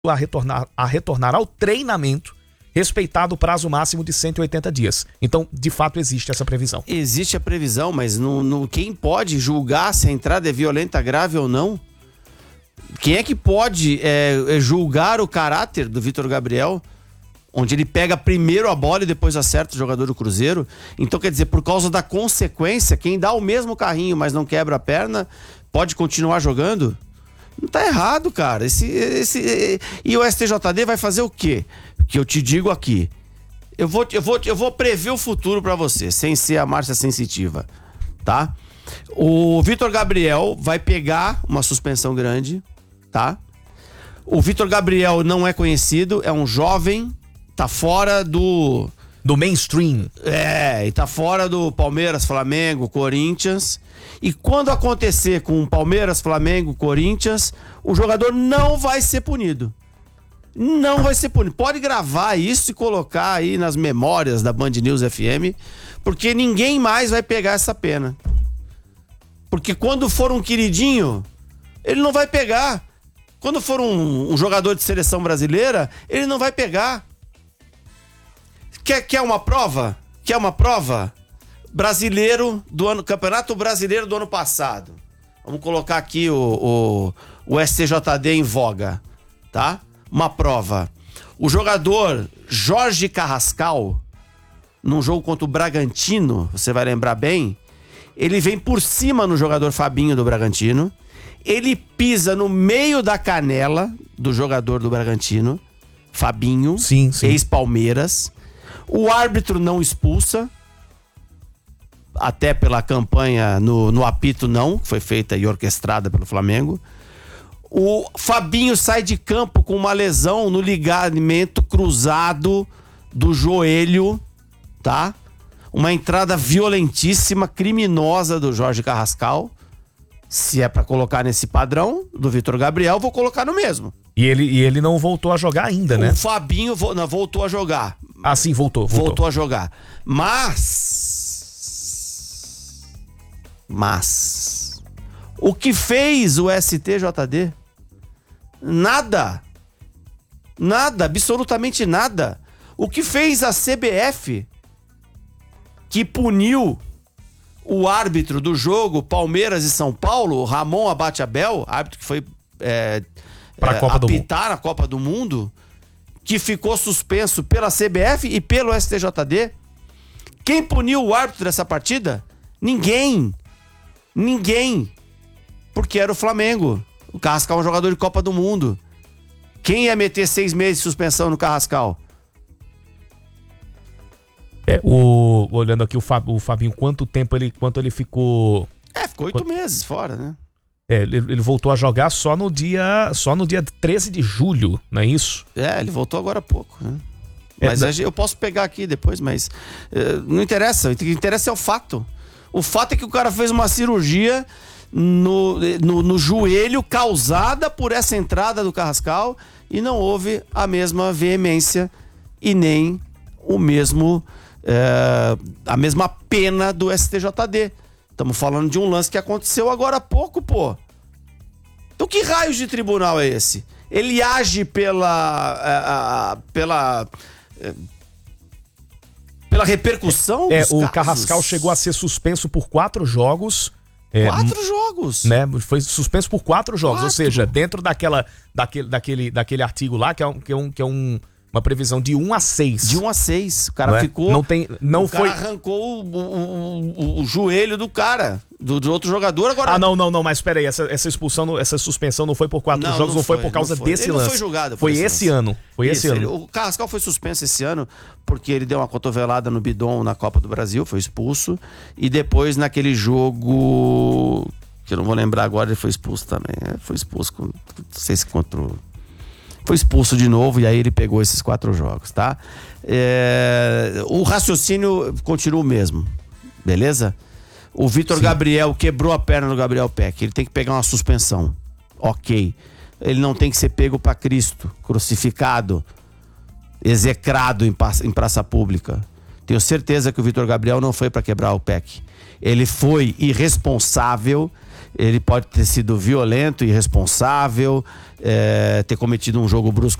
a retornar ao treinamento, respeitado o prazo máximo de 180 dias. Então, de fato, existe essa previsão. Existe a previsão, mas quem pode julgar se a entrada é violenta, grave ou não? Quem é que pode julgar o caráter do Vitor Gabriel, onde ele pega primeiro a bola e depois acerta o jogador do Cruzeiro? Então, quer dizer, por causa da consequência, quem dá o mesmo carrinho, mas não quebra a perna, pode continuar jogando? Não tá errado, cara. E o STJD vai fazer o quê? Que eu te digo aqui. Eu vou prever o futuro pra você, sem ser a Márcia sensitiva, tá? O Vitor Gabriel vai pegar uma suspensão grande, tá? O Vitor Gabriel não é conhecido, é um jovem, tá fora do mainstream. E tá fora do Palmeiras, Flamengo, Corinthians. E quando acontecer com Palmeiras, Flamengo, Corinthians, o jogador não vai ser punido. Não vai ser punido. Pode gravar isso e colocar aí nas memórias da Band News FM, porque ninguém mais vai pegar essa pena. Porque quando for um queridinho, ele não vai pegar. Quando for um jogador de seleção brasileira, ele não vai pegar. Quer uma prova? Quer uma prova? Campeonato Brasileiro do ano passado. Vamos colocar aqui o STJD em voga, tá? Uma prova. O jogador Jorge Carrascal, num jogo contra o Bragantino, você vai lembrar bem, ele vem por cima no jogador Fabinho do Bragantino, ele pisa no meio da canela do jogador do Bragantino, Fabinho, sim. Ex-Palmeiras. O árbitro não expulsa, até pela campanha no apito não, que foi feita e orquestrada pelo Flamengo. O Fabinho sai de campo com uma lesão no ligamento cruzado do joelho, tá? Uma entrada violentíssima, criminosa do Jorge Carrascal. Se é pra colocar nesse padrão do Vitor Gabriel, vou colocar no mesmo. E ele não voltou a jogar ainda, né? O Fabinho voltou a jogar. Ah, sim, voltou. Voltou a jogar. Mas o que fez o STJD? Nada, absolutamente nada. O que fez a CBF, que puniu o árbitro do jogo Palmeiras e São Paulo, Ramon Abate Abel, árbitro que foi apitar na Copa do Mundo, que ficou suspenso pela CBF e pelo STJD. Quem puniu o árbitro dessa partida? Ninguém. Porque era o Flamengo. O Carrascal é um jogador de Copa do Mundo. Quem ia meter 6 meses de suspensão no Carrascal? Olhando aqui o Fabinho, quanto ele ficou... Ficou 8 meses fora, né? Ele voltou a jogar só no dia 13 de julho, não é isso? Ele voltou agora há pouco, né? Mas eu posso pegar aqui depois, mas não interessa. O que interessa é o fato. O fato é que o cara fez uma cirurgia no joelho causada por essa entrada do Carrascal e não houve a mesma veemência e nem a mesma pena do STJD. Estamos falando de um lance que aconteceu agora há pouco, pô. Então que raios de tribunal é esse? Ele age pela repercussão dos o casos. Carrascal chegou a ser suspenso por 4 jogos. 4 jogos? Né? Foi suspenso por 4 jogos. Ou seja, dentro daquele artigo lá, que é uma previsão de 1 a 6. De 1 a 6. O cara ficou... cara arrancou o joelho do cara, do outro jogador. Agora... Não, mas peraí, essa suspensão não foi por 4 jogos, não foi por causa desse lance. Ele não foi julgado. Foi esse ano. O Carrascal foi suspenso esse ano porque ele deu uma cotovelada no bidon na Copa do Brasil, foi expulso. E depois naquele jogo, que eu não vou lembrar agora, ele foi expulso também. Foi expulso, não sei se contra o... Foi expulso de novo e aí ele pegou esses 4 jogos, tá? O raciocínio continua o mesmo, beleza? O Vitor Gabriel quebrou a perna do Gabriel Peck, ele tem que pegar uma suspensão, ok. Ele não tem que ser pego pra Cristo, crucificado, execrado em praça pública. Tenho certeza que o Vitor Gabriel não foi pra quebrar o Peck. Ele foi irresponsável ele pode ter sido violento, irresponsável, ter cometido um jogo brusco